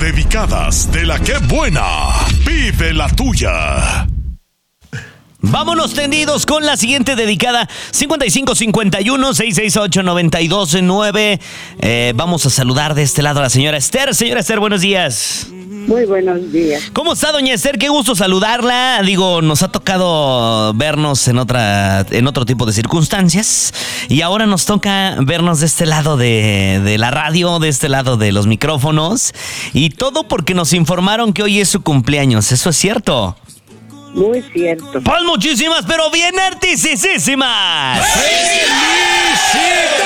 dedicadas de la que buena. Pide la tuya. Vámonos tendidos con la siguiente dedicada, 5551-668-929. Vamos a saludar de este lado a la señora Esther. Señora Esther, buenos días. Muy buenos días. ¿Cómo está, doña Esther? Qué gusto saludarla. Digo, nos ha tocado vernos en otro tipo de circunstancias. Y ahora nos toca vernos de este lado de la radio, de este lado de los micrófonos. Y todo porque nos informaron que hoy es su cumpleaños. ¿Eso es cierto? Muy cierto. Pues muchísimas, pero bien artisísimas. ¡Felicidades!